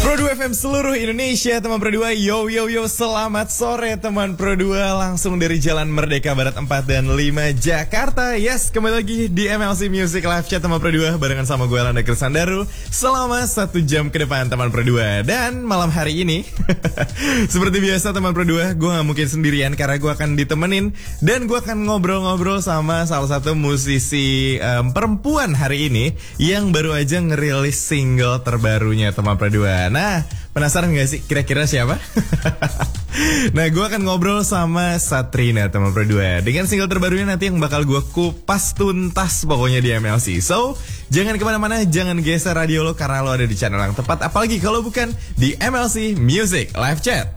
Pro 2 FM seluruh Indonesia, teman Pro 2, yo yo yo, selamat sore teman Pro 2, langsung dari Jalan Merdeka Barat 4 dan 5 Jakarta. Yes, kembali lagi di MLC Music Live Chat teman Pro 2 barengan sama gue Landa Krisandaru selama 1 jam ke depan teman Pro 2. Dan malam hari ini seperti biasa teman Pro 2, gue gak mungkin sendirian karena gue akan ditemenin dan gue akan ngobrol-ngobrol sama salah satu musisi perempuan hari ini yang baru aja ngerilis single terbarunya teman Pro 2. Nah, penasaran gak sih kira-kira siapa? Nah, gue akan ngobrol sama Satrina teman Pro 2 dengan single terbarunya nanti yang bakal gue kupas tuntas pokoknya di MLC. So, jangan kemana-mana, jangan geser radio lo karena lo ada di channel yang tepat. Apalagi kalau bukan di MLC Music Live Chat.